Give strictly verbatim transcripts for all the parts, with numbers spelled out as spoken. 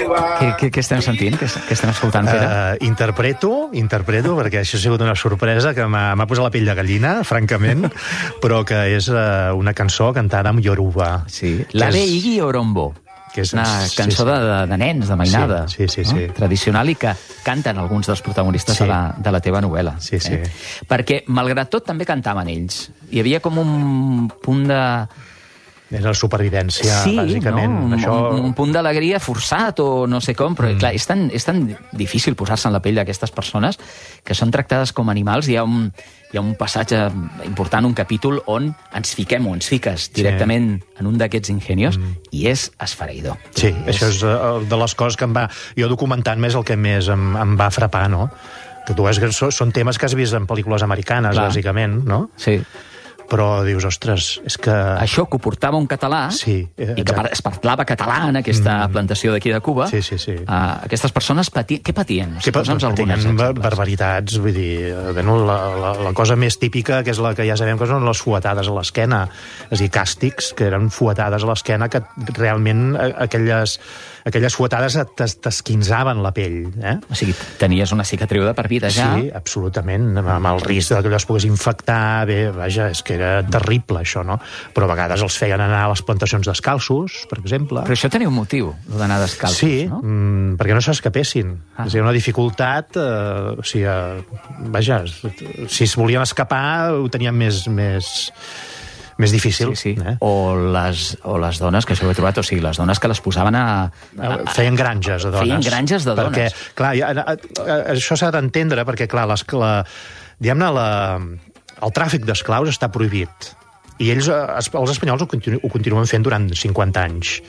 Què, què, què estem sentint? Què, què estem escoltant, Pere? Uh, interpreto, interpreto, perquè això ha sigut una sorpresa que m'ha posat la pell de gallina, francament, però que és uh, una cançó cantada en Yoruba. Sí, l'Are és... Igi Orombo. Que és una cançó sí, sí. De, de nens, de mainada, sí, sí, sí, no? sí. Tradicional i que canten alguns dels protagonistes sí. de, la, de la teva novel·la. Sí, sí. Eh? Perquè, malgrat tot, també cantaven ells. Hi havia com un punt de... És la supervivència, sí, bàsicament. No? Un, Això... un, un punt d'alegria forçat o no sé com, però mm. clar, és tan, és tan difícil posar-se en la pell d'aquestes persones que són tractades com animals. Hi ha un, hi ha un passatge important, un capítol on ens fiquem o ens fiques directament sí. en un d'aquests ingenios mm. i és esfereïdor. Sí, és... això és de les coses que em va... Jo documentant més el que més em, em va frapar, no? Que tu veus que són temes que has vist en pel·lícules americanes, clar. Bàsicament, no? Sí. Però dius, ostres, és que... Això que ho portava un català, sí, i que es parlava català en aquesta mm. plantació d'aquí de Cuba, sí, sí, sí. Uh, aquestes persones patien... Què patien? Sí, patien barbaritats, vull dir, bueno, la, la, la cosa més típica, que és la que ja sabem que són les fuetades a l'esquena, és a dir, càstigs, que eren fuetades a l'esquena, que realment aquelles... aquelles fuetades t'esquinzaven la pell. Eh? O sigui, tenies una cicatriu de per vida ja? Sí, absolutament, amb el risc que allò es pogués infectar, bé, vaja, és que era terrible això, no? Però a vegades els feien anar a les plantacions descalços, per exemple. Però això tenia un motiu, d'anar descalços, sí, no? Sí, mm, perquè no s'escapessin. Ah. És a dir, una dificultat, eh, o sigui, eh, vaja, si es volien escapar ho tenien més... més més difícil. Sí, sí. Eh? O, les, o les dones, que això ho he trobat, o sigui, les dones que les posaven a... a feien granges de dones. Feien granges de dones. Perquè, clar, ja, a, a, això s'ha d'entendre, perquè, clar, les, la, diguem-ne, la, el tràfic d'esclaus està prohibit. I ells, els espanyols, ho, continu, ho continuen fent durant cinquanta anys.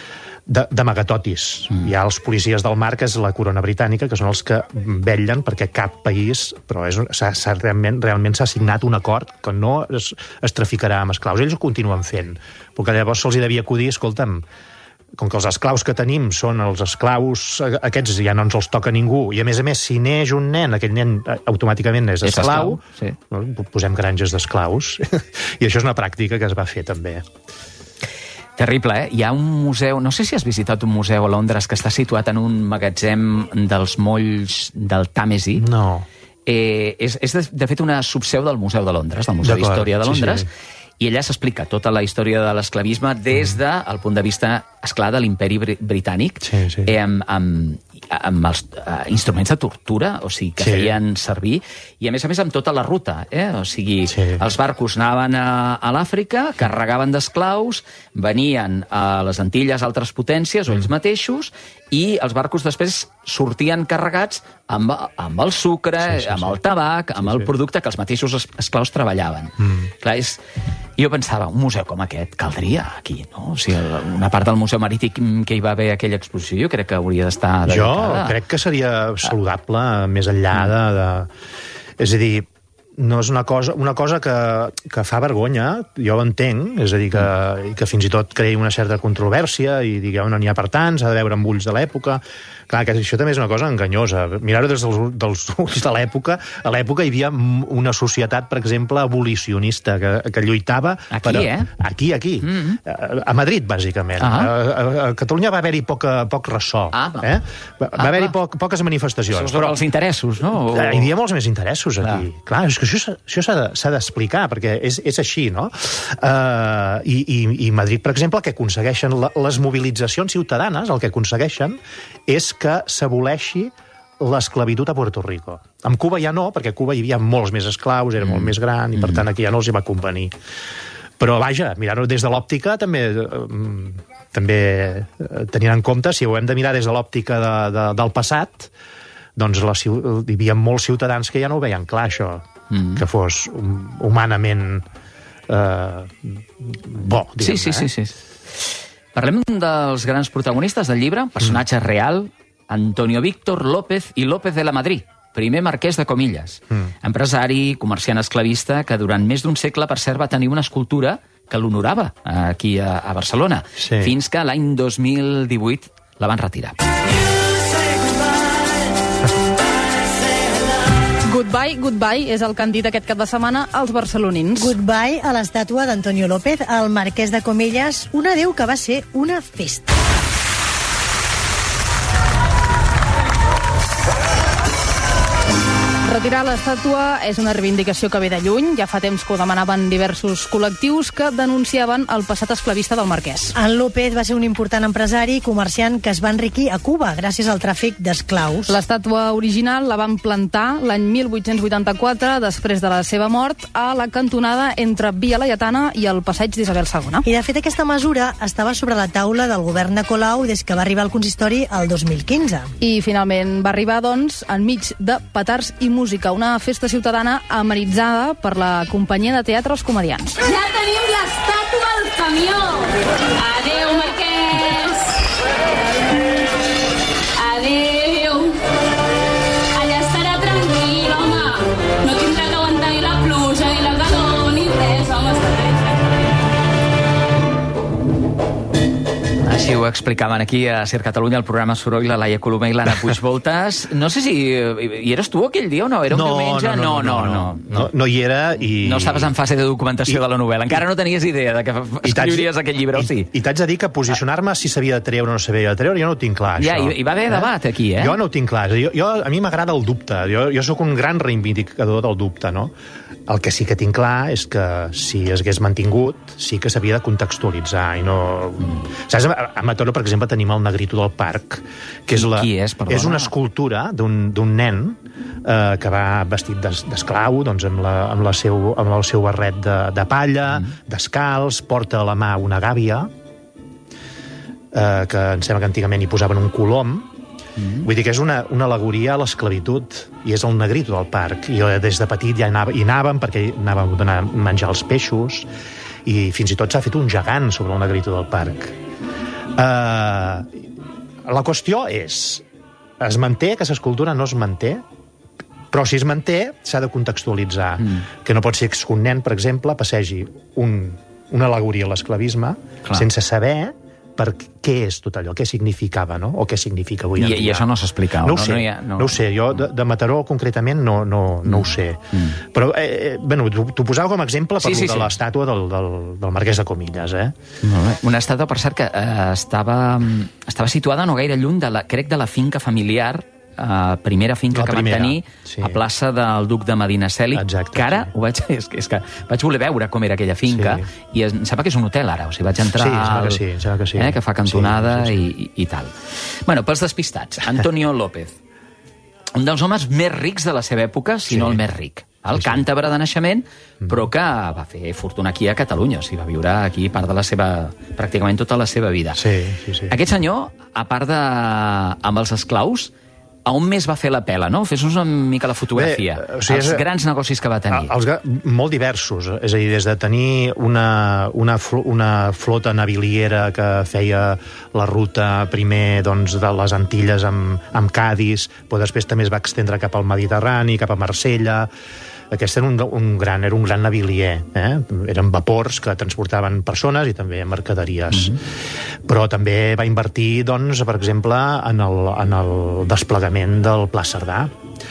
D'amagatotis. Mm. Hi ha els policies del mar, que és la corona britànica, que són els que vetllen perquè cap país, però és, s ha, s ha, realment realment s'ha signat un acord que no es, es traficarà amb esclaus. Ells ho continuen fent, perquè llavors se'ls devia acudir, escolta'm, com que els esclaus que tenim són els esclaus, aquests ja no ens els toca ningú, i a més a més, si neix un nen, aquell nen automàticament és esclau, és esclau sí. Posem granges d'esclaus. I això és una pràctica que es va fer també. Terrible, eh? Hi ha un museu, no sé si has visitat un museu a Londres que està situat en un magatzem dels molls del Tàmesi. No. Eh, és, és de, de fet una subseu del Museu de Londres, del Museu d'Història de Londres, sí, sí. I allà s'explica tota la història de l'esclavisme des del de, punt de vista, esclar, de l'imperi britànic, sí, sí. Eh, amb, amb, amb els uh, instruments de tortura, o sigui, que sí. feien servir, i a més a més amb tota la ruta, eh? O sigui, sí. els barcos anaven a, a l'Àfrica, carregaven d'esclaus, venien a les Antilles altres potències, o ells mateixos, i els barcos després sortien carregats amb, amb el sucre, sí, sí, amb el tabac, amb sí, el producte que els mateixos esclaus treballaven. Mm. Clar, és... Jo pensava, un museu com aquest caldria aquí, no? O sigui, una part del Museu Marítim que hi va haver aquella exposició, jo crec que hauria d'estar dedicada. Jo crec que seria saludable, ah. més enllà de, de... És a dir, no és una cosa, una cosa que, que fa vergonya, jo ho entenc, és a dir, que, mm. que fins i tot creï una certa controvèrsia i digueu, no n'hi ha per tant, s'ha de veure amb ulls de l'època. Clar, que això també és una cosa enganyosa. Mirar-ho des dels, dels ulls de l'època. A l'època hi havia una societat, per exemple, abolicionista, que, que lluitava... Aquí, per, eh? Aquí, aquí. Mm-hmm. A, a Madrid, bàsicament. Ah. A, a, a Catalunya va haver-hi poca, poc ressò. Ah, eh? Va, va ah, haver-hi poc, poques manifestacions. Però els interessos, no? O... Hi havia molts més interessos aquí. Ah. Clar, és que això, això s'ha d'explicar, perquè és, és així, no? Uh, i, i, I Madrid, per exemple, el que aconsegueixen les mobilitzacions ciutadanes, el que aconsegueixen és que s'aboleixi l'esclavitud a Puerto Rico. Amb Cuba ja no, perquè a Cuba hi havia molts més esclaus, era mm. molt més gran, i per tant aquí ja no els hi va convenir. Però vaja, mirar-ho des de l'òptica també, eh, també tenint en compte, si ho hem de mirar des de l'òptica de, de, del passat, doncs la, hi havia molts ciutadans que ja no ho veien clar, això, mm. que fos humanament eh, bo, diguem-ne. Sí, sí, sí, sí. Parlem dels grans protagonistes del llibre, personatge mm. real, Antonio Víctor López i López de la Madrid, primer marquès de Comillas, mm. empresari, comerciant esclavista, que durant més d'un segle, per cert, va tenir una escultura que l'honorava aquí a, a Barcelona, sí. fins que l'any dos mil divuit la van retirar. Goodbye, goodbye, és el que han dit aquest cap de setmana els barcelonins. Goodbye a l'estàtua d'Antonio López, el marquès de Comillas, un adéu que va ser una festa. Retirar l'estàtua és una reivindicació que ve de lluny. Ja fa temps que ho demanaven diversos col·lectius que denunciaven el passat esclavista del Marquès. En López va ser un important empresari i comerciant que es va enriquir a Cuba gràcies al tràfic d'esclaus. L'estàtua original la van plantar l'any mil vuit-cents vuitanta-quatre, després de la seva mort, a la cantonada entre Via Laietana i el passeig d'Isabel segona. I, de fet, aquesta mesura estava sobre la taula del govern de Colau des que va arribar al consistori el dos mil quinze. I, finalment, va arribar, doncs, enmig de petards i música, una festa ciutadana amenitzada per la companyia de teatre Els Comediants. Ja tenim l'estàtua al camió! Adéu, Marquès! Adéu! Allà estarà tranquil, home! No tindrà que aguantar ni la pluja, ni la calor, ni res, home, estarà Així ho explicaven aquí a Ser Catalunya, el programa Soroll, la Laia Colomer i l'Anna Puigvoltas. No sé si... Hi eres tu aquell dia o no? Era un no, diumenge? No, no, no. No, no, no. no, no hi era i... No estaves en fase de documentació I... de la novel·la. Encara no tenies idea de que escriuries aquell llibre, o sí? I, i t'haig de dir que posicionar-me si s'havia de treure o no s'havia de treure, jo no ho tinc clar, ja, això. Hi, hi va haver eh? debat aquí, eh? Jo no ho tinc clar. Jo, jo, a mi m'agrada el dubte. Jo, jo sóc un gran reivindicador del dubte, no? El que sí que tinc clar és que si es hagués mantingut, sí que s'havia de contextualitzar i no... Saps, a Mataró, per exemple, tenim el Negrito del Parc, que és, la, Qui és, perdona? és una escultura d'un nen eh, que va vestit d'esclau, doncs amb, la, amb, la seu, amb el seu barret de, de palla, mm. descalç, porta a la mà una gàbia, eh, que em sembla que antigament hi posaven un colom. Mm. Vull dir que és una, una al·legoria a l'esclavitud i és el Negrito del Parc. I jo des de petit ja anava, hi anàvem perquè anàvem a donar menjar als peixos i fins i tot s'ha fet un gegant sobre el Negrito del Parc. Uh, la qüestió és, es manté, que l'escultura no es manté, però si es manté s'ha de contextualitzar, mm. que no pot ser que un nen, per exemple, passegi un, una al·legoria a l'esclavisme sense saber per què és tot allò, què significava, no? O què significa avui en dia. I, i això no s'explica? No ho no, sé, no, ha, no... no ho sé. Jo de, de Mataró, concretament, no, no, no mm. ho sé. Mm. Però, eh, bueno, t'ho posava com a exemple per sí, sí, de sí. l'estàtua del, del, del Marquès de Comillas, eh? Molt bé. Una estàtua, per cert, que eh, estava, estava situada no gaire lluny, de la, crec, de la finca familiar, Uh, primera finca la que primera, van tenir sí. a plaça del Duc de Medinaceli, Exacte, que ara sí. ho vaig, és, és que vaig voler veure com era aquella finca sí. i em sembla que és un hotel ara, o sigui, vaig entrar sí, al, que, sí, que, sí. eh, que fa cantonada sí, sí, sí. I, i tal. Bueno, pels despistats, Antonio López, un dels homes més rics de la seva època, si sí. no el més ric. El sí, càntabre de naixement, mm. però que va fer fortuna aquí a Catalunya, o sigui, va viure aquí part de la seva, pràcticament tota la seva vida. Sí, sí, sí. Aquest senyor, a part de amb els esclaus, a on més va fer la pela, no? Fes-nos una mica la fotografia. Bé, o sigui, els és, grans negocis que va tenir. Els, molt diversos. És a dir, des de tenir una, una, una flota naviliera que feia la ruta primer doncs, de les Antilles amb, amb Cadis, però després també es va extendre cap al Mediterrani, cap a Marsella. Aquest era un, un, gran, era un gran navilier. Eh? Eren vapors que transportaven persones i també mercaderies. Mm-hmm. Però també va invertir, doncs, per exemple, en el, en el desplegament del Pla Cerdà.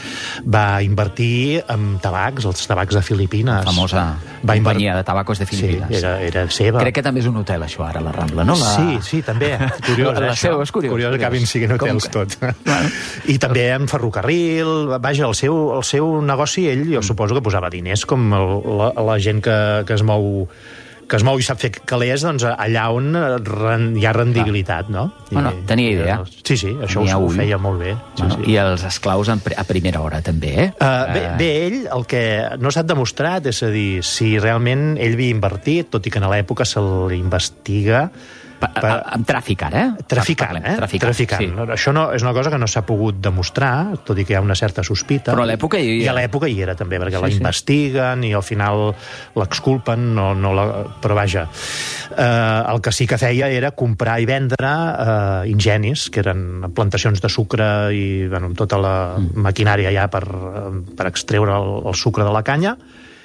Va invertir en tabacs, els tabacs de Filipines. La famosa va companyia invert... de tabacos de Filipines. Sí, era, era seva. Crec que també és un hotel, això, ara, la Rambla, no? La... Sí, sí, també. Curiós, la, la això. seu, és curiós. Curiós que acabin siguin hotels que... tot. Bueno. I també en ferrocarril, vaja, el seu, el seu negoci, ell, jo suposo que posava diners, com el, la, la gent que, que es mou que es mou i sap fer calés, doncs allà on hi ha rendibilitat, no? I, bueno, tenia idea. Sí, sí, això ho, ho feia molt bé. Sí, bueno, sí. I els esclaus a primera hora, també, eh? Uh, bé, bé, ell, el que no s'ha demostrat és a dir, si realment ell havia invertit, tot i que a l'època se l'investiga... Per... Amb tràfic, ara, eh? Traficant, eh? Traficant, Traficant. Sí. Això no, és una cosa que no s'ha pogut demostrar, tot i que hi ha una certa sospita. Però a l'època hi era. I a l'època hi era, també, perquè sí, la investiguen sí. i al final l'exculpen, no, no la... però vaja. Eh, el que sí que feia era comprar i vendre eh, ingenis, que eren plantacions de sucre i bueno, amb tota la mm. maquinària ja per, per extreure el, el sucre de la canya.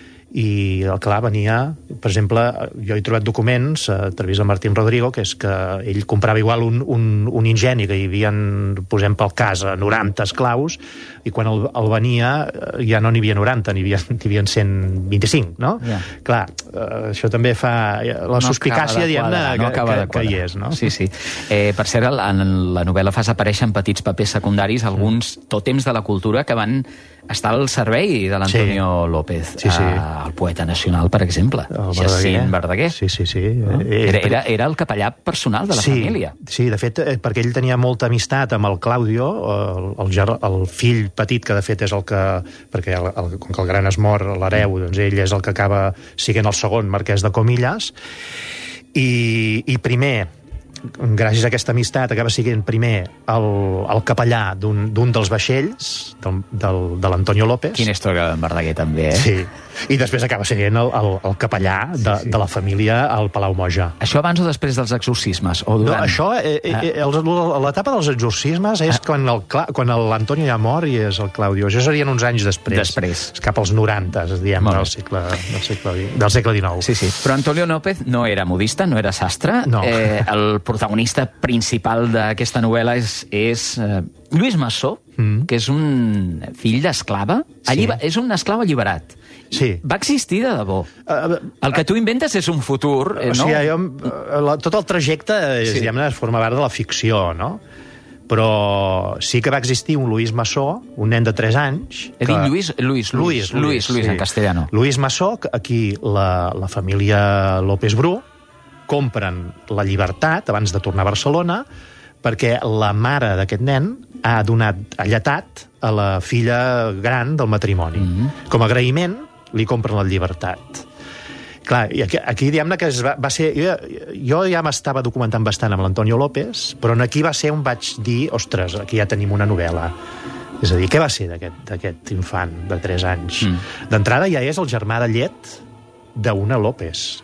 I, clar, venia, per exemple, jo he trobat documents a través de Martín Rodrigo, que és que ell comprava igual un, un, un ingeni que hi havia, posem pel cas, noranta esclaus, i quan el, el venia ja no n'hi havia noranta, n'hi havia, n'hi havia cent vint-i-cinc, no? Yeah. Clar, això també fa... La no suspicàcia, diguem-ne, no que, que, que hi és, no? Sí, sí. Eh, per cert, en la novel·la fas aparèixer en petits papers secundaris alguns tòtems de la cultura que van està al servei de l'Antonio sí. López, sí, sí. Uh, el poeta nacional, per exemple, Jacint Verdaguer. Sí, sí, sí. No? Era, era, era el capellà personal de la sí, família. Sí, de fet, perquè ell tenia molta amistat amb el Claudio, el, el, el fill petit, que de fet és el que... Perquè el, el, com que el gran es mor, l'hereu, doncs ell és el que acaba sent el segon marquès de Comillas, i, i primer, gràcies a aquesta amistat, acaba sent primer el, el capellà d'un dels vaixells, del, del, de l'Antonio López. Quina història d'en Verdaguer, també, eh? Sí, i després acaba sent el, el, el capellà de, sí, sí. de la família al Palau Moja. Això abans o després dels exorcismes? O durant? No, això, eh, eh, l'etapa dels exorcismes és quan l'Antonio ja mor i és el Claudio. Això serien uns anys després. Després. És cap als noranta, diguem, del segle, del, segle, del segle dinou. Sí, sí. Però Antonio López no era modista, no era sastre. No. Eh, el protagonista principal d'aquesta novel·la és, és eh, Lluís Massó, mm. que és un fill d'esclava. Sí. És un esclau alliberat. Sí. Va existir de debò. Uh, el que tu inventes és un futur, eh, no? O sigui, jo, la, tot el trajecte és, sí. diguem-ne, forma part de la ficció, no? Però sí que va existir un Lluís Massó, un nen de tres anys... He que... dit Lluís, Lluís, Lluís, Lluís, Lluís, Lluís sí. en castellano. Lluís Massó, aquí la, la família López Bru compren la llibertat abans de tornar a Barcelona perquè la mare d'aquest nen ha donat alletat a la filla gran del matrimoni. Mm-hmm. Com a agraïment, li compren la llibertat. Clar, i aquí, aquí diguem-ne que es va, va ser... Jo, jo ja m'estava documentant bastant amb l'Antonio López, però aquí va ser on vaig dir, ostres, aquí ja tenim una novel·la. És a dir, què va ser d'aquest infant de tres anys? Mm. D'entrada ja és el germà de llet d'una López,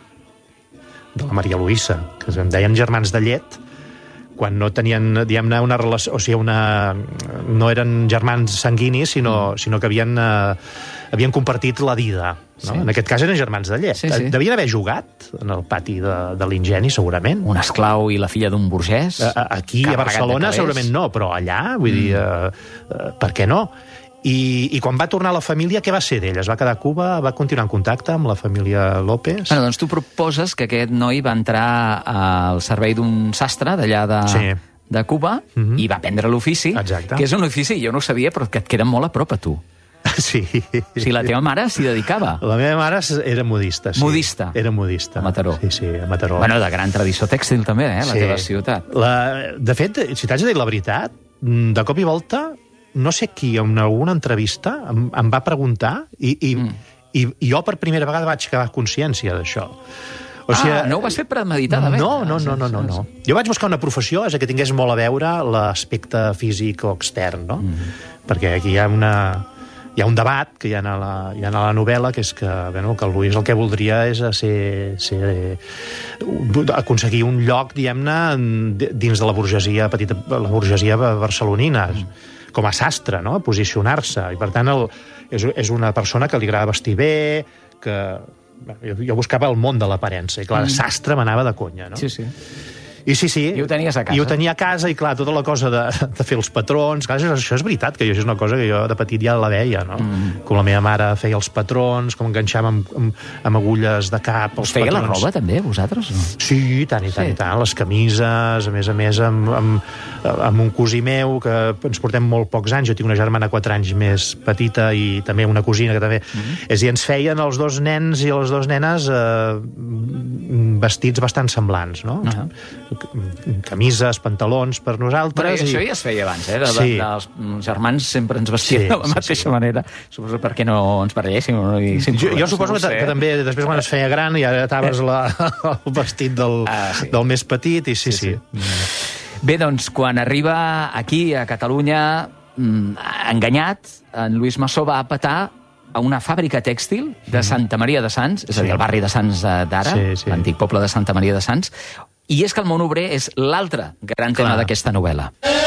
de la Maria Luisa, que em deien germans de llet, quan no tenien, diguem-ne, una relació... O sigui, una, no eren germans sanguinis, sinó, mm. sinó que havien, eh, havien compartit la vida. No? Sí. En aquest cas eren germans de llet. Sí, sí. Devien haver jugat en el pati de, de l'Ingeni, segurament. Un esclau i la filla d'un burgès. Aquí, a Barcelona, segurament no, però allà, vull mm. dir, eh, eh, per què no? I, I quan va tornar a la família, què va ser d'ell? Es va quedar a Cuba? Va continuar en contacte amb la família López? Bueno, doncs tu proposes que aquest noi va entrar al servei d'un sastre d'allà de, sí. de Cuba mm-hmm. i va aprendre l'ofici, que és un ofici, jo no ho sabia, però que et queda molt a prop a tu. Sí. O sigui, la teva mare s'hi dedicava. La meva mare era modista, sí. Modista? Era modista. A Mataró. Sí, sí, a Mataró. Bueno, de gran tradició tèxtil també, eh, la sí. teva ciutat. La... De fet, si t'haig de dir la veritat, de cop i volta, no sé qui, en alguna entrevista, em, em va preguntar i, i, mm. i, i jo per primera vegada vaig quedar consciència d'això. O sigui, ah, no ho vas fer premeditadament? No, no, no, no, no, no. Jo vaig buscar una professió és que tingués molt a veure l'aspecte físic o extern, no? Mm. Perquè aquí hi ha una... Hi ha un debat que hi ha a la, hi ha a la novel·la, que és que, bueno, que el Lluís el que voldria és ser, ser, aconseguir un lloc, diguem-ne, dins de la burgesia, petita, la burgesia barcelonina, mm. com a sastre, no? Posicionar-se. I, per tant, el, és, és una persona que li agrada vestir bé, que... Jo, jo buscava el món de l'aparença, i clar, mm. sastre m'anava de conya, no? Sí, sí. I sí, sí. I ho tenies a casa. I ho tenia a casa, i clar, tota la cosa de, de fer els patrons... Clar, això és veritat, que jo, és una cosa que jo de petit ja la veia, no? Mm. Com la meva mare feia els patrons, com enganxava amb, amb, amb agulles de cap els feia patrons. La roba, també, vosaltres? No? Sí, i tant, i tant, sí. i tant. Les camises, a més a més, amb, amb, amb un cosí meu, que ens portem molt pocs anys. Jo tinc una germana quatre anys més petita i també una cosina que també... Mm. És a dir, ens feien els dos nens i les dues nenes eh, vestits bastant semblants, no? Uh -huh. Camises, pantalons per nosaltres. Però això i... ja es feia abans, eh? De, sí. de, els germans sempre ens vestien sí, de la mateixa sí, sí. manera. Suposo perquè no ens parelléssim. No? Jo, jo suposo no que, que també després quan es feia gran ja ataves la, el vestit del, ah, sí. del més petit i sí, sí. sí. sí. Bé, doncs, quan arriba aquí a Catalunya enganyat, en Lluís Massó va a petar a una fàbrica tèxtil de Santa Maria de Sants, és a dir, el barri de Sants d'ara, sí, sí. l'antic poble de Santa Maria de Sants. I és que el món obrer és l'altre gran tema d'aquesta novel·la.